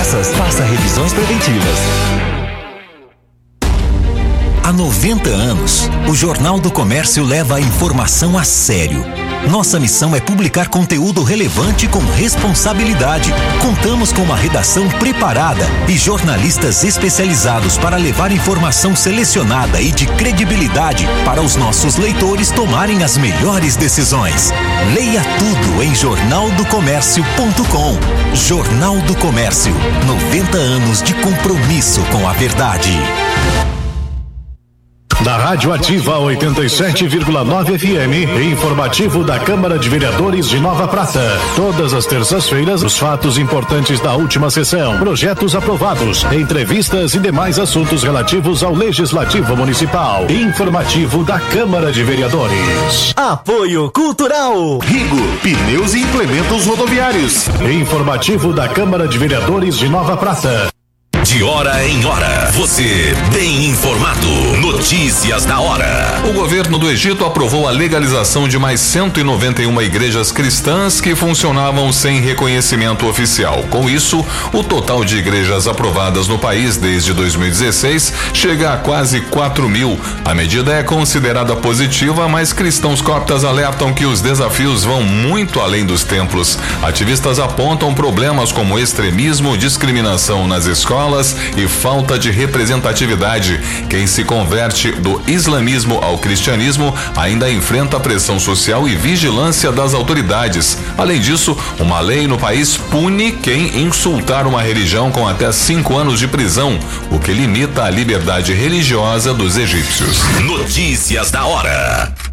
promessas. Faça revisões preventivas. Há 90 anos, o Jornal do Comércio leva a informação a sério. Nossa missão é publicar conteúdo relevante com responsabilidade. Contamos com uma redação preparada e jornalistas especializados para levar informação selecionada e de credibilidade para os nossos leitores tomarem as melhores decisões. Leia tudo em jornaldocomércio.com. Jornal do Comércio, 90 anos de compromisso com a verdade. Da Rádio Ativa 87,9 FM, informativo da Câmara de Vereadores de Nova Prata. Todas as terças-feiras, os fatos importantes da última sessão, projetos aprovados, entrevistas e demais assuntos relativos ao Legislativo Municipal. Informativo da Câmara de Vereadores. Apoio Cultural. Rigo, pneus e implementos rodoviários. Informativo da Câmara de Vereadores de Nova Prata. De hora em hora, você bem informado. Notícias da hora. O governo do Egito aprovou a legalização de mais 191 igrejas cristãs que funcionavam sem reconhecimento oficial. Com isso, o total de igrejas aprovadas no país desde 2016 chega a quase 4.000. A medida é considerada positiva, mas cristãos coptas alertam que os desafios vão muito além dos templos. Ativistas apontam problemas como extremismo, discriminação nas escolas e falta de representatividade. Quem se converte do islamismo ao cristianismo ainda enfrenta pressão social e vigilância das autoridades. Além disso, uma lei no país pune quem insultar uma religião com até 5 anos de prisão, o que limita a liberdade religiosa dos egípcios. Notícias da hora.